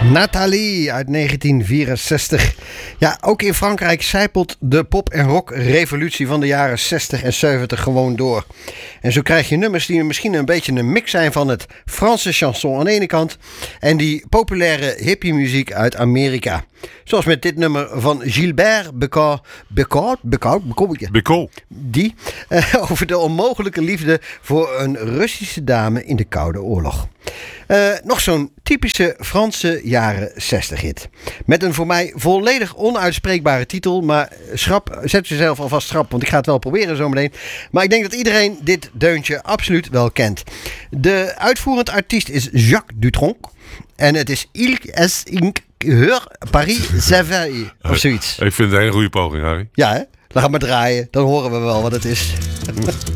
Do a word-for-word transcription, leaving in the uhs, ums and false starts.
Nathalie uit negentien vierenzestig. Ja, ook in Frankrijk sijpelt de pop- en rock-revolutie van de jaren zestig en zeventig gewoon door. En zo krijg je nummers die misschien een beetje een mix zijn van het Franse chanson aan de ene kant en die populaire hippie-muziek uit Amerika. Zoals met dit nummer van Gilbert Bécaud, Bécaud, Bécaud, Bécaud, Bécaud. Die, uh, over de onmogelijke liefde voor een Russische dame in de Koude Oorlog. Uh, nog zo'n typische Franse jaren zestig hit. Met een voor mij volledig onuitspreekbare titel. Maar schrap, zet jezelf alvast schrap, want ik ga het wel proberen zometeen. Maar ik denk dat iedereen dit deuntje absoluut wel kent. De uitvoerend artiest is Jacques Dutronc. En het is Il est Heur Paris Savey of zoiets. Ik vind het een hele goede poging, Harry. Ja, hè? Laat maar draaien, dan horen we wel wat het is.